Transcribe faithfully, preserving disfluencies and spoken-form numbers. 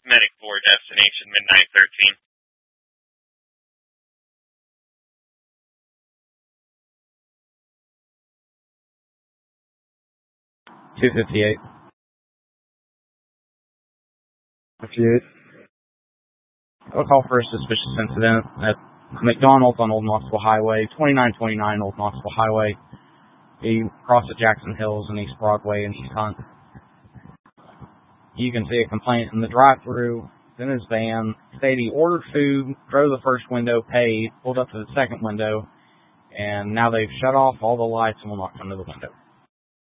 Medic four, destination Midnight thirteen. two fifty-eight. fifty-eight. I'll call for a suspicious incident at McDonald's on Old Knoxville Highway, twenty-nine twenty-nine Old Knoxville Highway. He crossed at Jackson Hills and East Broadway in East Hunt. You can see a complaint in the drive-thru. In his van, stated he ordered food, drove the first window, paid, pulled up to the second window, and now they've shut off all the lights and will not come to the window.